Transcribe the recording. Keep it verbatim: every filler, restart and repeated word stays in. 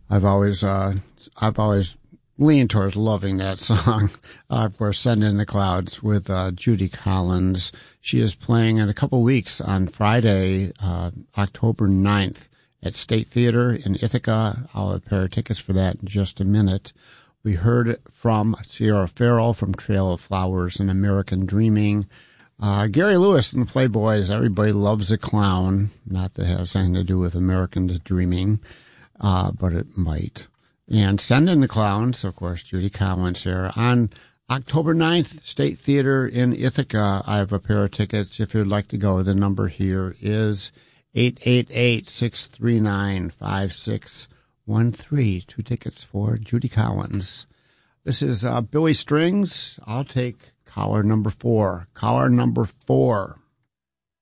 I've always, uh, I've always leaned towards loving that song uh, for Send in the Clouds with uh, Judy Collins. She is playing in a couple weeks on Friday, uh, October ninth at State Theater in Ithaca. I'll have a pair of tickets for that in just a minute. We heard from Sierra Farrell from Trail of Flowers and American Dreaming. Uh, Gary Lewis and the Playboys, Everybody Loves a Clown. Not that it has anything to do with Americans Dreaming, uh, but it might. And Send in the Clowns, of course, Judy Collins here. On October ninth, State Theater in Ithaca, I have a pair of tickets. If you'd like to go, the number here is eight eight eight, six three nine, five six one three. Two tickets for Judy Collins. This is uh, Billy Strings. I'll take caller number four. Caller number four.